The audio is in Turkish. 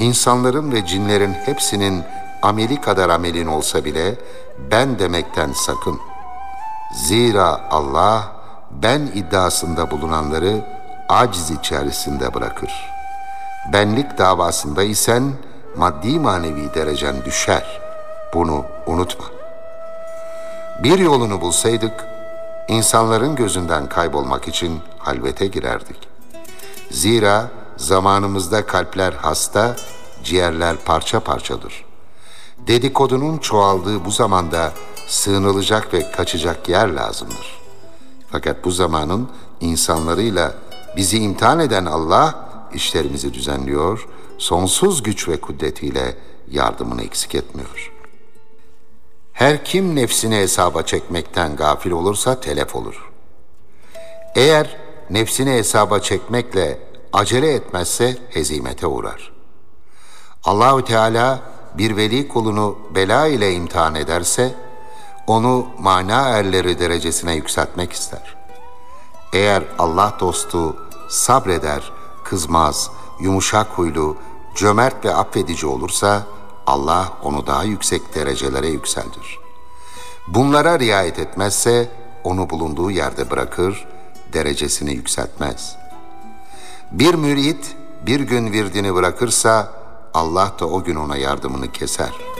İnsanların ve cinlerin hepsinin ameli kadar amelin olsa bile ben demekten sakın. Zira Allah ben iddiasında bulunanları aciz içerisinde bırakır. Benlik davasında isen maddi manevi derecen düşer. Bunu unutma. Bir yolunu bulsaydık, insanların gözünden kaybolmak için halvete girerdik. Zira zamanımızda kalpler hasta, ciğerler parça parçadır. Dedikodunun çoğaldığı bu zamanda sığınılacak ve kaçacak yer lazımdır. Fakat bu zamanın insanlarıyla bizi imtihan eden Allah işlerimizi düzenliyor, sonsuz güç ve kudretiyle yardımını eksik etmiyor. Her kim nefsini hesaba çekmekten gafil olursa telef olur. Eğer nefsini hesaba çekmekle acele etmezse hezimete uğrar. Allahü Teala bir veli kulunu bela ile imtihan ederse, onu mana erleri derecesine yükseltmek ister. Eğer Allah dostu sabreder, kızmaz, yumuşak huylu, cömert ve affedici olursa, Allah onu daha yüksek derecelere yükseltir. Bunlara riayet etmezse, onu bulunduğu yerde bırakır, derecesini yükseltmez. Bir mürit bir gün virdini bırakırsa, Allah da o gün ona yardımını keser.